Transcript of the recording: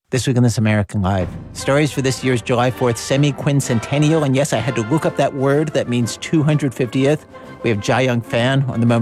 This week on This American Life, stories for this year's July 4th semi-quincentennial. And yes, I had to look up that word that means 250th. We have Jia Young Fan on the Moment